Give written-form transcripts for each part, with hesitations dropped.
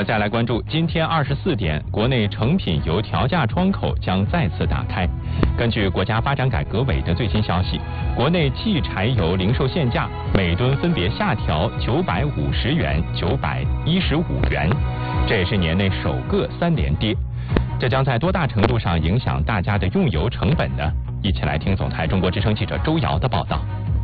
们再来关注，今天24点，国内成品油调价窗口将再次打开。根据国家发展改革委的最新消息，国内汽柴油零售限价每吨分别下调950元、915元，这也是年内首个3连跌。这将在多大程度上影响大家的用油成本呢？一起来听总台中国之声记者周瑶的报道。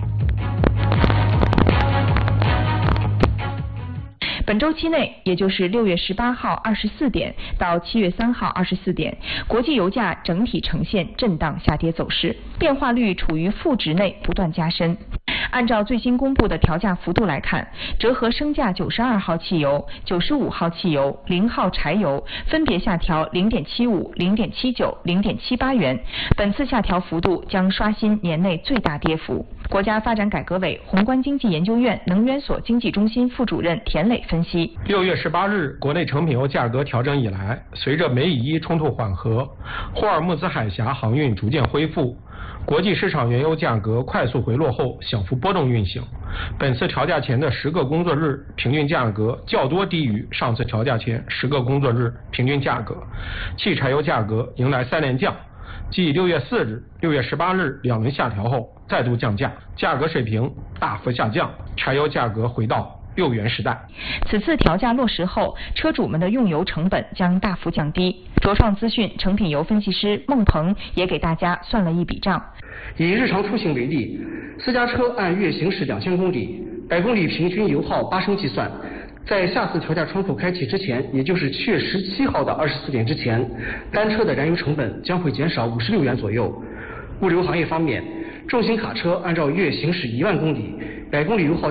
本周期内，也就是6月18号24点到7月3号24点，国际油价整体呈现震荡下跌走势，变化率处于负值内不断加深。按照最新公布的调价幅度来看，折合升价92号汽油、95号汽油、0号柴油分别下调0.75、0.79、0.78元，本次下调幅度将刷新年内最大跌幅。国家发展改革委宏观经济研究院能源所经济中心副主任田磊分析 ：6月18日，国内成品油价格调整以来，随着美以伊冲突缓和，霍尔木兹海峡航运逐渐恢复，国际市场原油价格快速回落后小幅波动运行。本次调价前的10个工作日平均价格较多低于上次调价前10个工作日平均价格，汽柴油价格迎来3连降，继6月4日、6月18日2轮下调后再度降价，价格水平大幅下降，柴油价格回到6元时代。 此次调价落实后，车主们的用油成本将大幅降低。卓创资讯成品油分析师孟鹏也给大家算了一笔账。 以日常出行为例，私家车按月行驶2000公里，100公里平均油耗8升计算，在下次调价窗口开启之前，也就是7月17号的24点之前，单车的燃油成本将会减少56元左右。物流行业方面，重型卡车按照月行驶1万公里，100公里油耗